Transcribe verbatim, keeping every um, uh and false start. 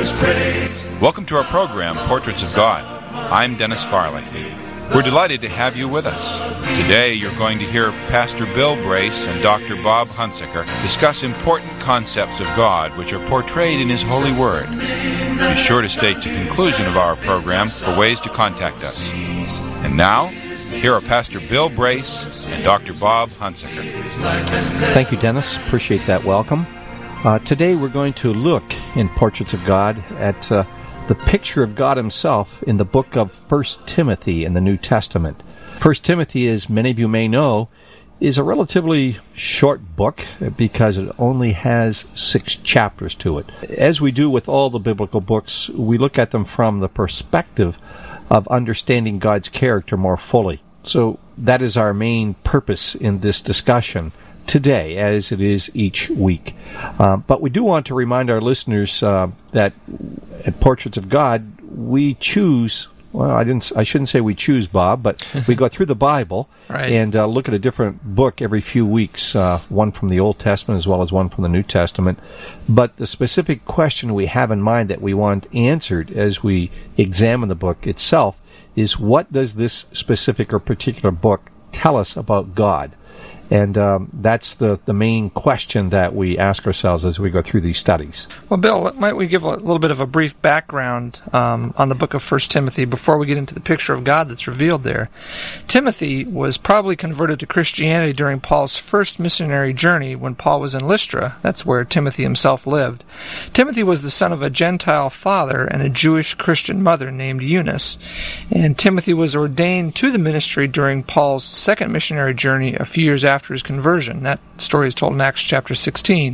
Maker's praise. Welcome to our program, Portraits of God. I'm Dennis Farley. We're delighted to have you with us. Today you're going to hear Pastor Bill Brace and Doctor Bob Hunsaker discuss important concepts of God which are portrayed in His holy Word. Be sure to stay to the conclusion of our program for ways to contact us. And now, here are Pastor Bill Brace and Doctor Bob Hunsaker. Thank you, Dennis. Appreciate that welcome. Uh, today we're going to look in Portraits of God at uh, the picture of God Himself in the book of First Timothy in the New Testament. First Timothy, as many of you may know, is a relatively short book because it only has six chapters to it. As we do with all the biblical books, we look at them from the perspective of understanding God's character more fully. So that is our main purpose in this discussion today, as it is each week. Uh, but we do want to remind our listeners uh, that at Portraits of God, we choose, well, I didn't, I shouldn't say we choose, Bob, but we go through the Bible right. and uh, look at a different book every few weeks, uh, one from the Old Testament as well as one from the New Testament. But the specific question we have in mind that we want answered as we examine the book itself is, what does this specific or particular book tell us about God? And um, that's the, the main question that we ask ourselves as we go through these studies. Well, Bill, might we give a little bit of a brief background um, on the book of First Timothy before we get into the picture of God that's revealed there? Timothy was probably converted to Christianity during Paul's first missionary journey when Paul was in Lystra. That's where Timothy himself lived. Timothy was the son of a Gentile father and a Jewish Christian mother named Eunice. And Timothy was ordained to the ministry during Paul's second missionary journey a few years after his conversion. That story is told in Acts chapter sixteen.